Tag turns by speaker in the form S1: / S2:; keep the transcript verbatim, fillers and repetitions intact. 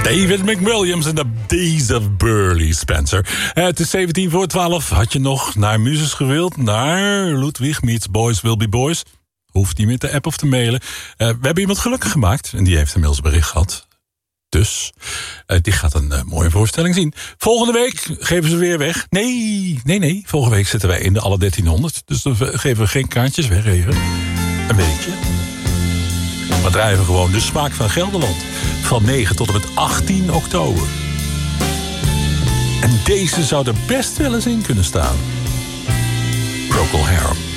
S1: David McWilliams en The Days of Burley Spencer. Uh, het is zeventien voor twaalf. Had je nog naar Muses gewild? Naar Ludwig meets Boys Will Be Boys? Hoeft niet meer te appen of te mailen. Uh, we hebben iemand gelukkig gemaakt. En die heeft inmiddels bericht gehad. Dus uh, die gaat een uh, mooie voorstelling zien. Volgende week geven ze weer weg. Nee, nee, nee. Volgende week zitten wij in de alle dertienhonderd. Dus dan geven we geen kaartjes weg even. Een beetje. Maar draaien we gewoon de smaak van Gelderland. Van negen tot en met achttien oktober. En deze zou er best wel eens in kunnen staan. Procol Harum.